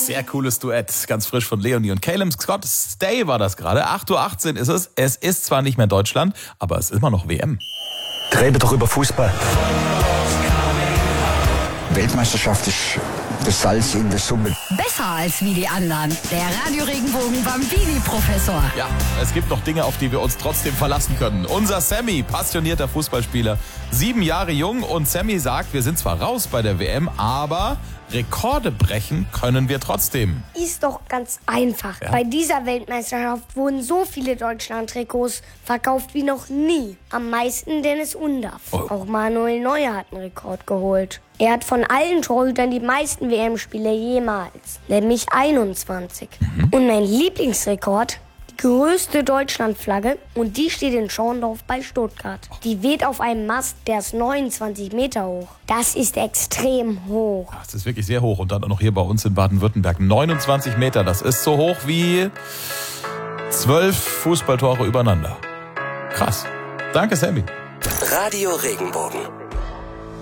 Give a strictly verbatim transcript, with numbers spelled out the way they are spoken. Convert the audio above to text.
Sehr cooles Duett, ganz frisch von Leonie und Caleb Scott. Stay war das gerade. acht Uhr achtzehn ist es. Es ist zwar nicht mehr Deutschland, aber es ist immer noch W M. Rede doch über Fußball. Weltmeisterschaft ist das Salz in der Suppe. Besser als wie die anderen. Der Radio Regenbogen Bambini-Professor. Ja, es gibt noch Dinge, auf die wir uns trotzdem verlassen können. Unser Sammy, passionierter Fußballspieler, sieben Jahre jung, und Sammy sagt, wir sind zwar raus bei der W M, aber Rekorde brechen können wir trotzdem. Ist doch ganz einfach. Ja. Bei dieser Weltmeisterschaft wurden so viele Deutschland-Trikots verkauft wie noch nie. Am meisten Dennis Undaff. Oh. Auch Manuel Neuer hat einen Rekord geholt. Er hat von allen Torhütern die meisten W M-Spiele jemals, nämlich einundzwanzig. Mhm. Und mein Lieblingsrekord, die größte Deutschlandflagge, und die steht in Schorndorf bei Stuttgart. Die weht auf einem Mast, der ist neunundzwanzig Meter hoch. Das ist extrem hoch. Das ist wirklich sehr hoch. Und dann auch noch hier bei uns in Baden-Württemberg. neunundzwanzig Meter, das ist so hoch wie zwölf Fußballtore übereinander. Krass. Danke, Sammy. Radio Regenbogen.